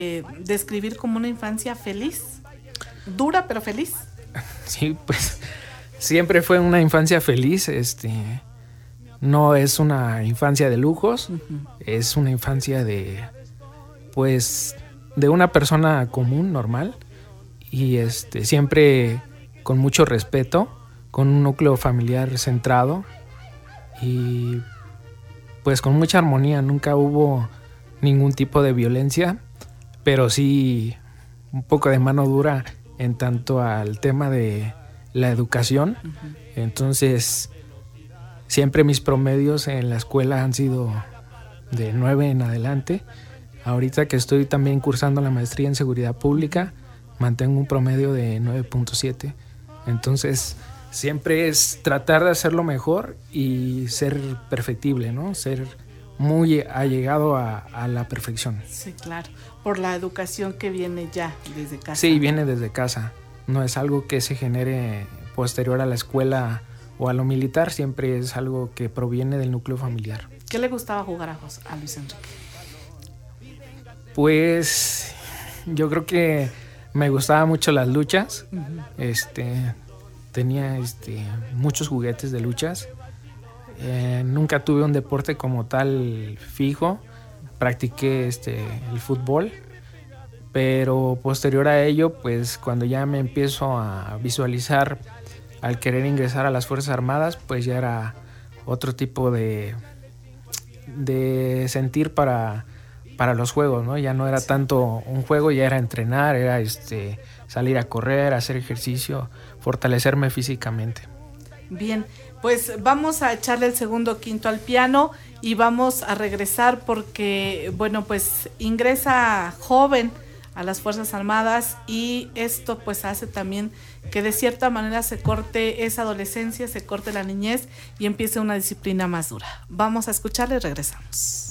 describir como una infancia feliz, dura pero feliz. Sí, pues siempre fue una infancia feliz, no es una infancia de lujos, es una infancia de una persona común, normal, y siempre con mucho respeto, con un núcleo familiar centrado y pues con mucha armonía. Nunca hubo ningún tipo de violencia, pero sí un poco de mano dura en tanto al tema de la educación. Entonces siempre mis promedios en la escuela han sido de 9 en adelante. Ahorita que estoy también cursando la maestría en seguridad pública, mantengo un promedio de 9.7. Entonces siempre es tratar de hacerlo mejor y ser perfectible, ¿no? Ser muy allegado a la perfección. Sí, claro. Por la educación que viene ya desde casa. Sí, viene desde casa. No es algo que se genere posterior a la escuela o a lo militar, siempre es algo que proviene del núcleo familiar. ¿Qué le gustaba jugar a Luis Enrique? Pues yo creo que me gustaban mucho las luchas. Tenía muchos juguetes de luchas. Nunca tuve un deporte como tal fijo. Practiqué el fútbol, pero posterior a ello, pues cuando ya me empiezo a visualizar al querer ingresar a las Fuerzas Armadas, pues ya era otro tipo de sentir para los juegos, ¿no? Ya no era tanto un juego, ya era entrenar, era salir a correr, hacer ejercicio, fortalecerme físicamente. Bien, pues vamos a echarle el segundo quinto al piano y vamos a regresar porque, bueno, pues ingresa joven a las Fuerzas Armadas y esto pues hace también que de cierta manera se corte esa adolescencia, se corte la niñez y empiece una disciplina más dura. Vamos a escucharle y regresamos.